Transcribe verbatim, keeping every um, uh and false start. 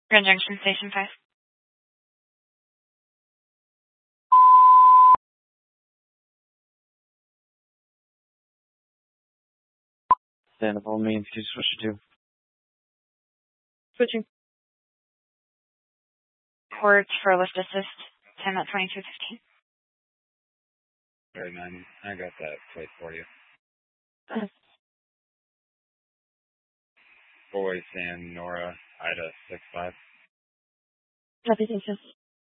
Grand Junction Station five. Stand up all means, can you switch it to? Switching. Port for lift assist. Time at twenty-two fifteen. thirty-nine. I got that plate for you. Uh, Boy, Sam, Nora, Ida, six five. Copy, thank you.